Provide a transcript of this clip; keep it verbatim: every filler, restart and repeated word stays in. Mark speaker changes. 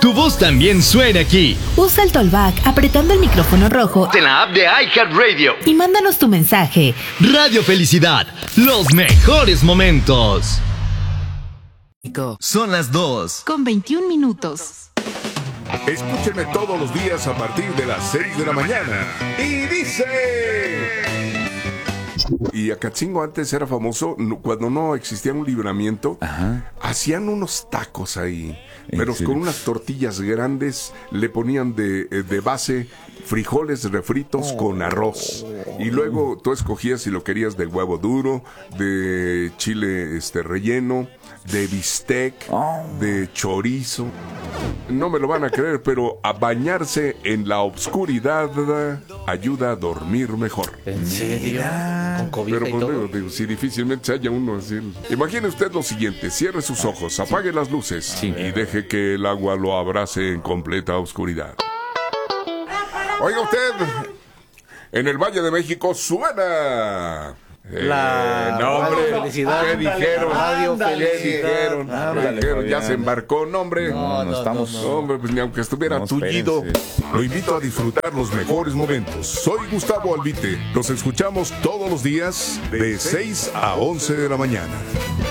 Speaker 1: tu voz también suena aquí.
Speaker 2: Usa el Tollback apretando el micrófono rojo
Speaker 1: En la app de iHeartRadio.
Speaker 2: y mándanos tu mensaje.
Speaker 1: Radio Felicidad, los mejores momentos. Son las dos.
Speaker 2: Con veintiún minutos.
Speaker 3: Escúchenme todos los días a partir de las seis de la mañana. Y dice... Y Acatzingo antes era famoso no, cuando no existía un libramiento. Ajá. Hacían unos tacos ahí, pero con unas tortillas grandes. Le ponían de, de base frijoles refritos oh. con arroz. Y luego tú escogías si lo querías de huevo duro, de chile este relleno, de bistec, oh. de chorizo. No me lo van a creer, pero a bañarse en la obscuridad ayuda a dormir mejor.
Speaker 4: ¿En serio? ¿Con cobija
Speaker 3: Pero
Speaker 4: y
Speaker 3: pues,
Speaker 4: todo?
Speaker 3: digo, digo, si difícilmente se halla uno así. Imagine usted lo siguiente: cierre sus ojos, apague las luces sí. y deje que el agua lo abrace en completa oscuridad. Oiga usted, en el Valle de México suena...
Speaker 4: La
Speaker 3: eh, no, hombre,
Speaker 4: felicidad.
Speaker 3: ¿qué dijeron?
Speaker 4: Radio
Speaker 3: ¿Qué dijeron?
Speaker 4: Ándale,
Speaker 3: ¿Qué dijeron? Ya
Speaker 4: Fabián.
Speaker 3: se embarcó, no, hombre.
Speaker 4: No, no, estamos...
Speaker 3: No, hombre, pues ni aunque estuviera
Speaker 4: No,
Speaker 3: tullido.
Speaker 4: espérense.
Speaker 3: Lo invito a disfrutar los mejores momentos. Soy Gustavo Albite. Los escuchamos todos los días de seis a once de la mañana.